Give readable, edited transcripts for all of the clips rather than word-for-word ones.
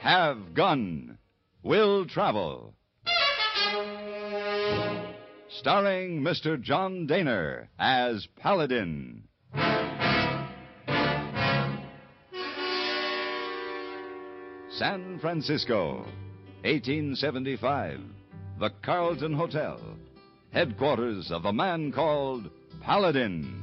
Have Gun. Will Travel. Starring Mr. John Daner as Paladin. San Francisco, 1875. The Carlton Hotel. Headquarters of the man called Paladin.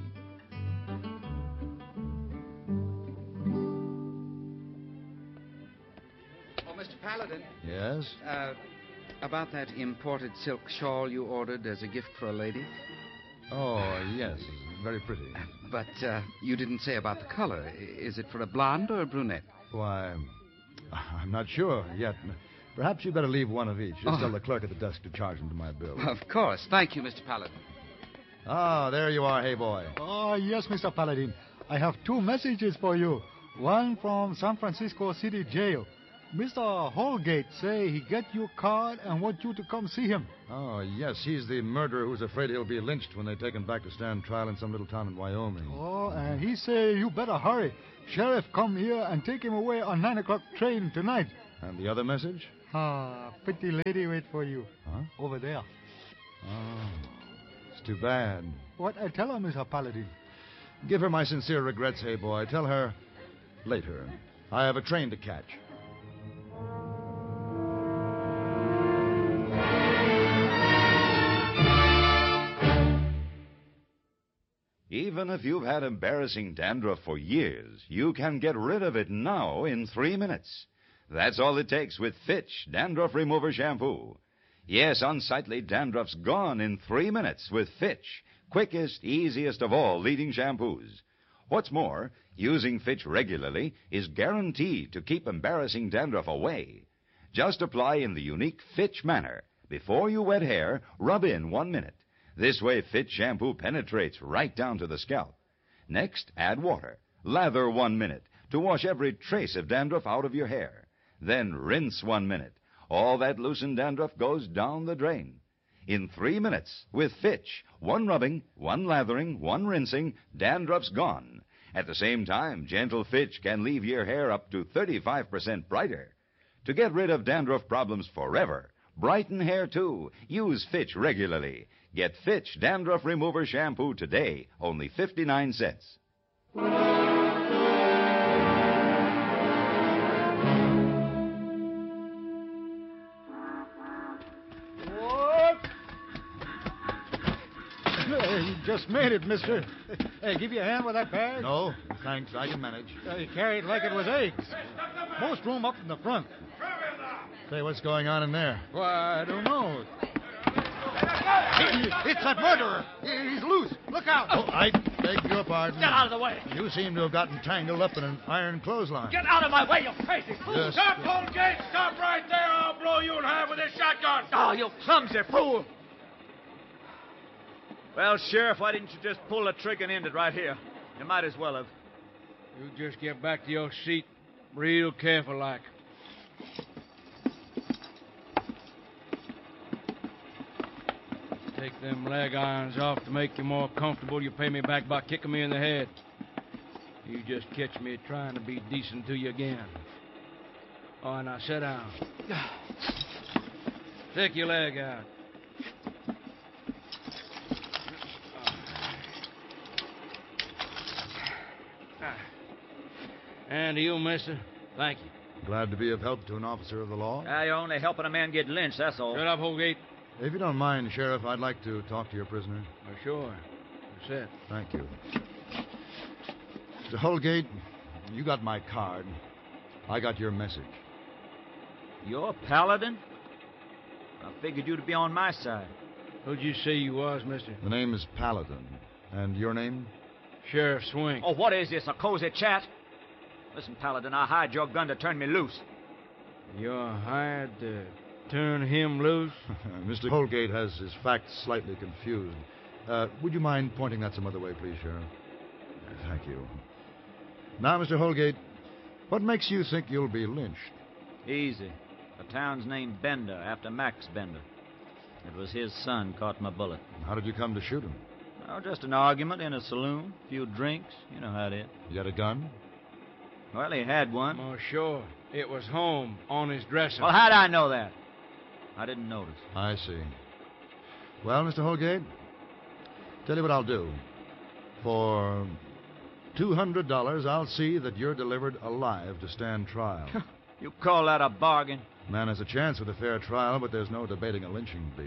Oh, Mr. Paladin. Yes? About that imported silk shawl you ordered as a gift for a lady. Oh, yes. Very pretty. But you didn't say about the color. Is it for a blonde or a brunette? Why, I'm not sure yet. Perhaps you'd better leave one of each. Just tell the clerk at the desk to charge them to my bill. Of course. Thank you, Mr. Paladin. Ah, there you are, hey boy. Oh, yes, Mr. Paladin. I have 2 messages for you. One from San Francisco City Jail. Mr. Holgate say he get your card and want you to come see him. Oh, yes, he's the murderer who's afraid he'll be lynched when they take him back to stand trial in some little town in Wyoming. Oh, and he say you better hurry. Sheriff come here and take him away on 9 o'clock train tonight. And the other message? Pretty lady wait for you. Huh? Over there. Oh, it's too bad. What I tell her, Mr. Paladin? Give her my sincere regrets, hey boy. Tell her later. I have a train to catch. Even if you've had embarrassing dandruff for years, you can get rid of it now in 3 minutes. That's all it takes with Fitch Dandruff Remover Shampoo. Yes, unsightly dandruff's gone in 3 minutes with Fitch, quickest, easiest of all leading shampoos. What's more, using Fitch regularly is guaranteed to keep embarrassing dandruff away. Just apply in the unique Fitch manner. Before you wet hair, rub in 1 minute. This way, Fitch shampoo penetrates right down to the scalp. Next, add water. Lather 1 minute to wash every trace of dandruff out of your hair. Then rinse 1 minute. All that loosened dandruff goes down the drain. In 3 minutes, with Fitch, 1 rubbing, 1 lathering, 1 rinsing, dandruff's gone. At the same time, gentle Fitch can leave your hair up to 35% brighter. To get rid of dandruff problems forever, brighten hair too, use Fitch regularly. Get Fitch Dandruff Remover Shampoo today, only 59 cents. What? You just made it, mister. Hey, give you a hand with that bag? No, thanks. I can manage. You carry it like it was eggs. Most room up in the front. Say, what's going on in there? Why, I don't know. It's that murderer. He's loose. Look out. Oh, I beg your pardon. Get out of the way. You seem to have gotten tangled up in an iron clothesline. Get out of my way, you crazy fool. Yes. Stop, Holgate! Stop right there! I'll blow you in half with this shotgun! Oh, you clumsy fool. Well, Sheriff, why didn't you just pull the trigger and end it right here? You might as well have. You just get back to your seat real careful like. Take them leg irons off to make you more comfortable. You pay me back by kicking me in the head. You just catch me trying to be decent to you again. Oh, now sit down. Stick your leg out. And to you, mister, thank you. Glad to be of help to an officer of the law. You're only helping a man get lynched, that's all. Shut up, Holgate. If you don't mind, Sheriff, I'd like to talk to your prisoner. Oh, sure. Sit. Thank you. Mr. Holgate, you got my card. I got your message. You're Paladin? I figured you to be on my side. Who'd you say you was, mister? The name is Paladin. And your name? Sheriff Swink. Oh, what is this, a cozy chat? Listen, Paladin, I hired your gun to turn me loose. You're hired to turn him loose? Mr. Holgate has his facts slightly confused. Would you mind pointing that some other way, please, Sheriff? Thank you. Now, Mr. Holgate, what makes you think you'll be lynched? Easy. The town's named Bender, after Max Bender. It was his son caught my bullet. How did you come to shoot him? Oh, just an argument in a saloon, a few drinks. You know how it is. You had a gun? Well, he had one. Oh, sure. It was home on his dresser. Well, how'd I know that? I didn't notice. I see. Well, Mr. Holgate, tell you what I'll do. For $200, I'll see that you're delivered alive to stand trial. You call that a bargain? Man has a chance with a fair trial, but there's no debating a lynching bee.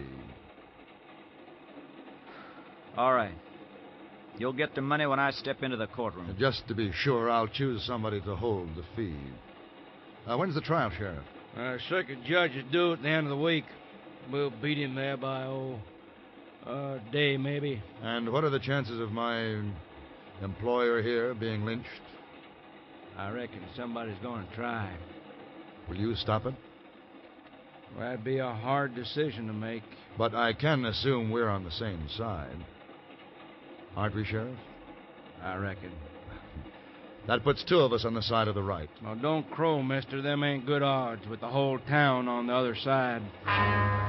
All right. You'll get the money when I step into the courtroom. Just to be sure, I'll choose somebody to hold the fee. When's the trial, Sheriff? Circuit judge is due at the end of the week. We'll beat him there by, a day maybe. And what are the chances of my employer here being lynched? I reckon somebody's going to try. Will you stop it? Well, that'd be a hard decision to make. But I can assume we're on the same side. Aren't we, Sheriff? I reckon. That puts two of us on the side of the right. Well, don't crow, mister. Them ain't good odds with the whole town on the other side.